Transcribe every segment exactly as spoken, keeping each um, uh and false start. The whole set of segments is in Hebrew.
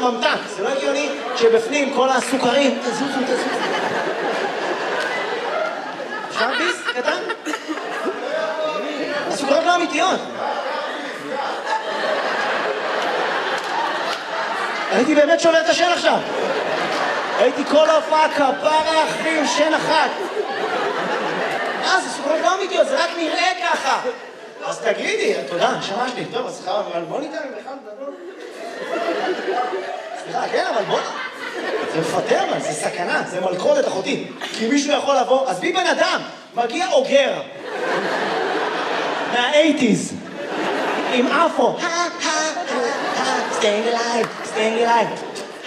הממתק, זה לא הגיוני שבפנים כל הסוכרים, תזוזו, תזוזו. אפשר ביס קטן? הסוכרות לא אמיתיות. הייתי באמת שובר את השן עכשיו. הייתי כל ההופעה כפרה אחים שן אחת. אה, זה סוכרות לא אמיתיות, זה רק נראה ככה. אז תגידי, תודה, נשמה שלי. טוב, אז סליחה, אבל בוא ניתן לך לדבר. סליחה, כן, אבל בוא... זה מפטר, אבל זה סכנה, זה מלכודת אחותי. כי מישהו יכול לבוא, אז בי בן אדם, מגיע אוגר. מה-אייטיז. עם אפו. staying alive, staying alive.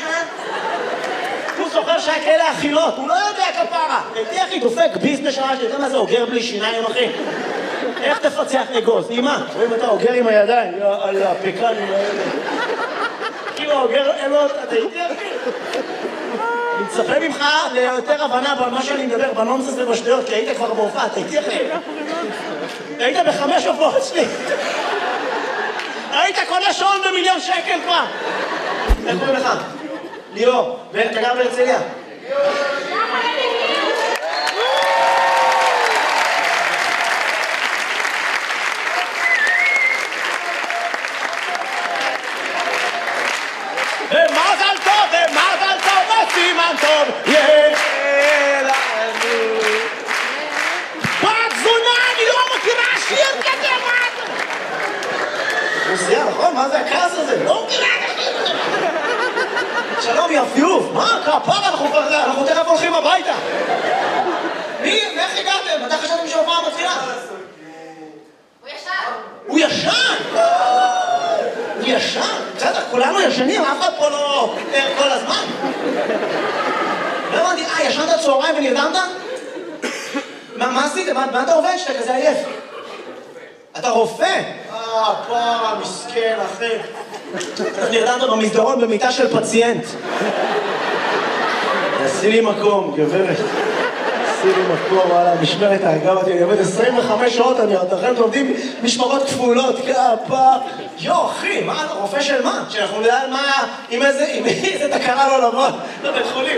הוא זוכר שהיה כאלה אכילות, הוא לא יודע כפרה. הייתי אחי דופק ביזנס שעה שלי, אתה מה זה אוגר בלי שיניים אחי? איך תפצח אגוז? אמא, רואים אתה אוגר עם הידיים, על הפקנים האלה. כאילו אוגר, אין לו, אתה איתי אחי? אני מצפה ממך ליותר הבנה במה שאני מדבר, בנונסס ובשטויות, כי היית כבר בהופעה, אתה איתי אחי? היית בחמש הופעות שלי. היית קונה שעון במיליון שקל כבר. איך קוראים לך? ליאור, ואתה גר בהרצליה? ומזל טוב, ומזל טוב, וסימן טוב, יהיה לנו. בת זונה, אני לא מכירה שיר כזה, מה אתה? רוסיה, נכון? מה זה הכעס הזה? לא מכירה כזה. שלום, יפיוף. מה? כפרה, אנחנו תכף הולכים הביתה. מי? איך הגעתם? מתי חשבתם שההופעה מתחילה? הוא ישן. הוא ישן? הוא ישן? בסדר, כולנו ישנים, אף אחד פה לא ער כל הזמן. לא הבנתי, אה, ישנת צהריים ונרדמת? מה עשית? מה אתה עובד שאתה כזה עייף? אתה רופא? אה, פרה, מסכן, אחי. נרדמת במסדרון במיטה של פציינט. עשי לי מקום, גברת. עשי לי מקום, וואלה, משמרת האגב אותי, אני עובד עשרים וחמש שעות, אני עוד אחרי עובדים משמרות כפולות, כפה. יו, אחי, מה, אתה רופא של מה? שאנחנו נדע על מה, עם איזה, עם איזה תקרה לא לבוא, לבית חולים.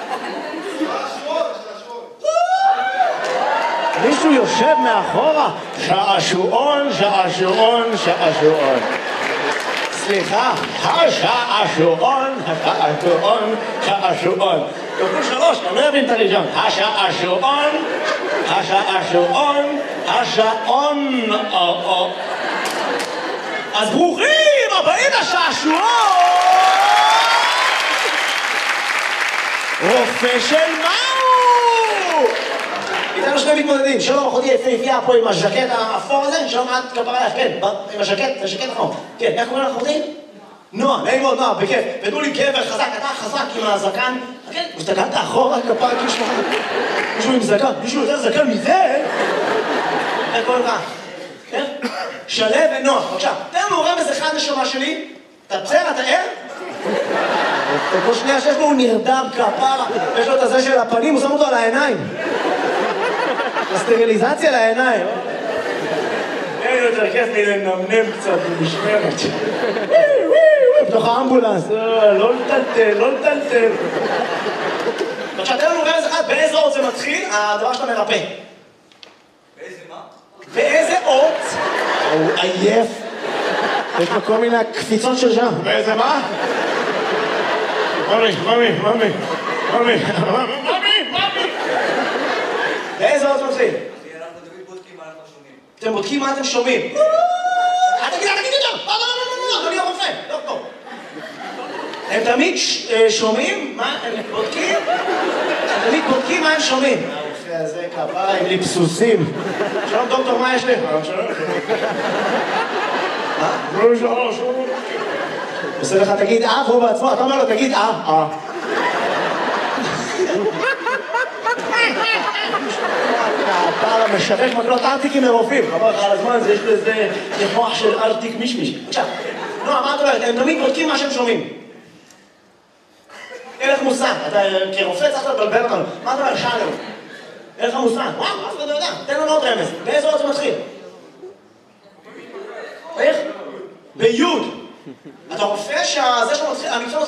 מישהו יושב מאחורה, שעשועון, שעשועון, שעשועון. סליחה, השעשועון, השעשועון, שעשועון. כפול שלוש, אני לא אבין את הראשון. השעשועון, השעשועון, השעון. אז ברוכים הבאים לשעשועון! רופא של מהו? איתנו שני מתמודדים, שלום אחותי יפהפייה פה עם הז'קט האפור הזה, שלום את כפרה לך, כן, עם הז'קט, זה ז'קט אחור. כן, איך קוראים לך אחותי? נועה, נעים מאוד נועה, בכיף. ותנו לי גבר חזק, אתה חזק עם הזקן. כן, הסתכלת אחורה, כפרה, מישהו עם זקן, מישהו יותר זקן מזה? איך קוראים לך? כן? שלו ונועה, בבקשה. תן לנו רמז אחד נשמה שלי, אתה בסדר, אתה ער? כל שנייה שיש לו הוא נרדם כפרה, יש לו את הזה של הפנים, הוא שם אותו על העיניים. הסטריליזציה לעיניים. אין יותר כיף מלנמנם קצת במשמרת. בתוך האמבולנס, לא לטלטל, לא לטלטל. עכשיו, תן לנו רמז אחד, באיזה אות זה מתחיל, הדבר שאתה מרפא. באיזה מה? באיזה אות? הוא עייף. יש לו כל מיני קפיצות של שם. באיזה מה? ממי, ממי, ממי, ממי, ממי, ממי. באיזה אות מתחיל? אנחנו תמיד בודקים מה אנחנו שומעים. אתם בודקים מה אתם שומעים. אל תגיד, אל תגיד יותר! לא, לא, לא, לא, אדוני הרופא, דוקטור. הם תמיד שומעים מה הם בודקים? הם תמיד בודקים מה הם שומעים. הרופא הזה כפרה עם ליפסוסים. שלום דוקטור, מה יש לך? שלום. מה? לא, שלום, שלום. עושה לך, תגיד אה, והוא בעצמו, אתה אומר לו, תגיד אה, אה. הפער המשווק מקלות ארטיקים מרופאים. חבר לך על הזמן, יש לזה מוח של ארטיק מישמיש. עכשיו, נועה, מה את אומרת? הם תמיד בודקים מה שהם שומעים. אין לך מושג, אתה כרופא צריך לבלבל אותנו. מה אתה אומר? שאלנו. אין לך מושג. וואו, אף אחד לא יודע. תן לנו עוד רמז. באיזה אות זה מתחיל? איך? ביוד. אתה רופא שהזה שלו מתחיל, המקצוע